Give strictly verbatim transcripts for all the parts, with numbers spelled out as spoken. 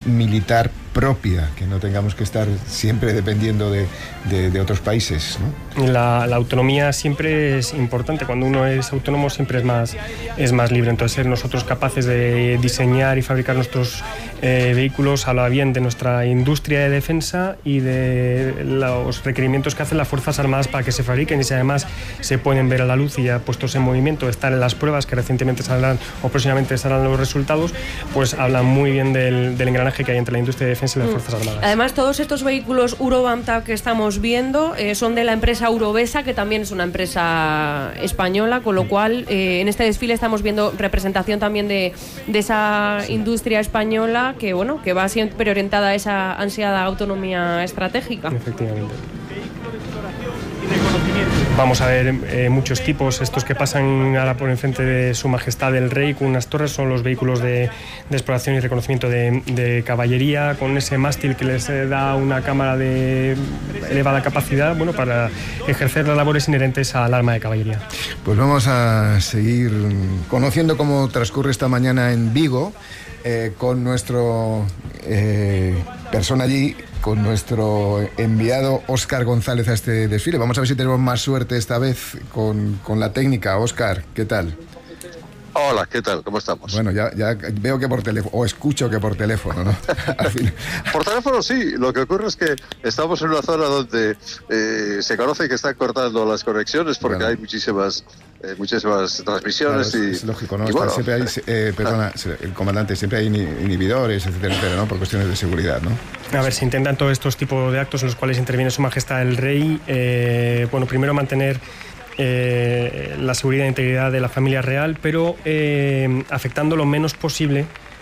militar propia, que no tengamos que estar siempre dependiendo de, de, de otros países, ¿no? La, la autonomía siempre es importante. Cuando uno es autónomo siempre es más, es más libre. Entonces, ser nosotros capaces de diseñar y fabricar nuestros eh, vehículos habla bien de nuestra industria de defensa y de los requerimientos que hacen las Fuerzas Armadas para que se fabriquen, y si además se pueden ver a la luz y ya puestos en movimiento, estar en las pruebas que recientemente saldrán o próximamente estarán los resultados, pues hablan muy bien del, del engranaje que hay entre la industria de defensa y las Fuerzas Armadas. Además, todos estos vehículos Eurobamtag que estamos viendo eh, son de la empresa Eurovesa, que también es una empresa española, con lo cual eh, en este desfile estamos viendo representación también de, de esa sí. industria española que, bueno, que va siempre orientada a esa ansiada autonomía estratégica. Efectivamente. Vamos a ver eh, muchos tipos, estos que pasan ahora por enfrente de Su Majestad el Rey con unas torres, son los vehículos de, de exploración y reconocimiento de, de caballería, con ese mástil que les da una cámara de elevada capacidad, bueno, para ejercer las labores inherentes al arma de caballería. Pues vamos a seguir conociendo cómo transcurre esta mañana en Vigo, eh, con nuestro eh, persona allí, con nuestro enviado Óscar González a este desfile. Vamos a ver si tenemos más suerte esta vez con, con la técnica. Óscar, ¿qué tal? Hola, ¿qué tal? ¿Cómo estamos? Bueno, ya, ya veo que por teléfono, o escucho que por teléfono, ¿no? Al fin. Por teléfono sí, lo que ocurre es que estamos en una zona donde eh, se conoce que están cortando las conexiones porque claro. hay muchísimas eh, muchísimas transmisiones. Claro, y es lógico, ¿no? Y bueno, siempre hay, eh, perdona, el comandante, siempre hay inhibidores, etcétera, etcétera, ¿no? Por cuestiones de seguridad, ¿no? A ver, se intentan todos estos tipos de actos en los cuales interviene Su Majestad el Rey. Eh, bueno, primero mantener Eh, la seguridad e integridad de la familia real, pero eh, afectando lo menos posible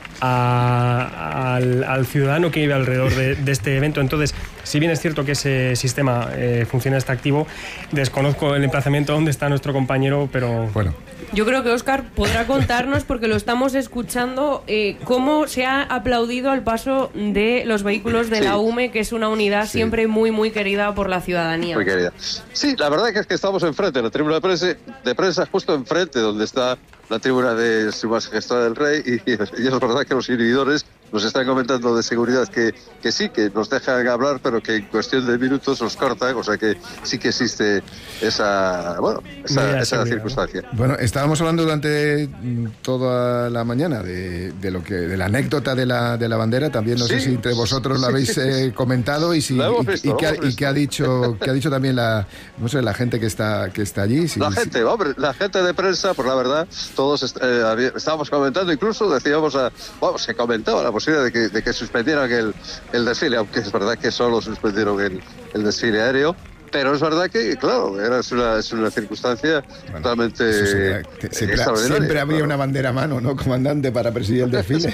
a, al, al ciudadano que vive alrededor de, de este evento. Entonces, si bien es cierto que ese sistema eh, funciona, está activo, desconozco el emplazamiento donde está nuestro compañero, pero... Bueno. Yo creo que Óscar podrá contarnos, porque lo estamos escuchando, eh, cómo se ha aplaudido al paso de los vehículos de sí. la U M E, que es una unidad sí. siempre muy, muy querida por la ciudadanía. Muy querida. Sí, la verdad que es que estamos enfrente, en la tribuna de prensa, de prensa justo enfrente, donde está la tribuna de Su Majestad el Rey, y, y es verdad que los inhibidores nos están comentando de seguridad que, que sí, que nos dejan hablar, pero que en cuestión de minutos nos cortan, o sea que sí que existe esa, bueno, esa, esa circunstancia. Bueno, estábamos hablando durante toda la mañana de, de lo que de la anécdota de la, de la bandera, también no sí, sé si entre vosotros sí, lo habéis eh, comentado y si visto, y, y, qué, y qué ha dicho qué ha dicho también la no sé la gente que está que está allí. Si, la gente, si... hombre, la gente de prensa, por la verdad, todos eh, estábamos comentando, incluso decíamos a, bueno, se comentaba la posibilidad de que, de que suspendieran el, el desfile, aunque es verdad que solo suspendieron el, el desfile aéreo. Pero es verdad que, claro, era, es, una, es una circunstancia bueno, totalmente sería, siempre, siempre habría una bandera a mano, ¿no, comandante, para presidir el desfile?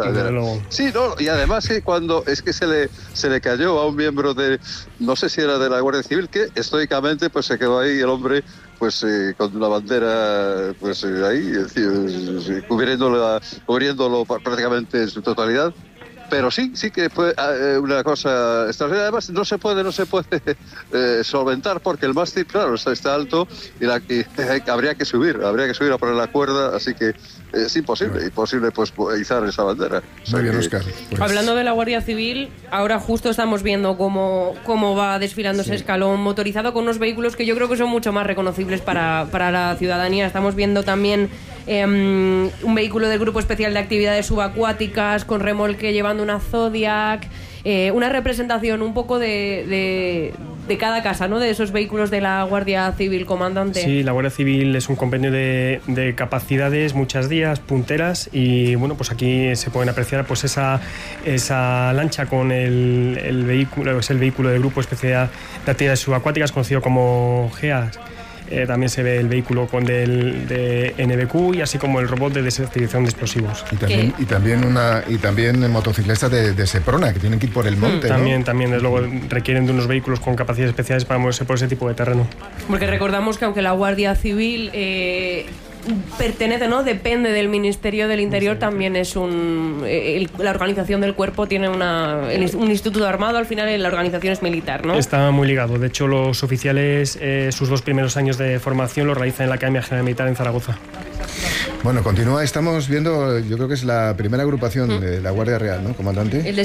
Sí, no, y además que cuando es que se le se le cayó a un miembro de, no sé si era de la Guardia Civil, que estoicamente pues se quedó ahí el hombre pues eh, con la bandera pues eh, ahí, es decir, cubriéndolo, cubriéndolo prácticamente en su totalidad. Pero sí, sí que fue eh, una cosa extraordinaria. Además, no se puede, no se puede eh, solventar porque el mástil, claro, está, está alto y, la, y eh, habría que subir, habría que subir a poner la cuerda, así que es imposible, bueno. imposible pues izar esa bandera. O sea, muy bien, Óscar. Pues... Hablando de la Guardia Civil, ahora justo estamos viendo cómo, cómo va desfilando sí. ese escalón motorizado con unos vehículos que yo creo que son mucho más reconocibles para, para la ciudadanía. Estamos viendo también eh, un vehículo del Grupo Especial de Actividades Subacuáticas con remolque llevando una Zodiac, eh, una representación un poco de, de, de cada casa, ¿no? De esos vehículos de la Guardia Civil, comandante. Sí, la Guardia Civil es un compendio de, de capacidades, muchas días, punteras, y bueno, pues aquí se pueden apreciar pues esa, esa lancha con el, el vehículo, es el vehículo del Grupo Especial de Actividades Subacuáticas, conocido como G E A S. Eh, también se ve el vehículo con del de N B Q y así como el robot de desactivación de explosivos. Y también, y también una y también motocicletas de, de Seprona que tienen que ir por el monte, mm, también, ¿no? También, luego requieren de unos vehículos con capacidades especiales para moverse por ese tipo de terreno. Porque recordamos que aunque la Guardia Civil eh, pertenece, ¿no? Depende del Ministerio del Interior, sí, también es un... El, la organización del cuerpo tiene una, el, un instituto armado, al final la organización es militar, ¿no? Está muy ligado. De hecho, los oficiales, eh, sus dos primeros años de formación los realizan en la Academia General Militar en Zaragoza. Bueno, continúa. Estamos viendo, yo creo que es la primera agrupación mm. de la Guardia Real, ¿no, comandante? El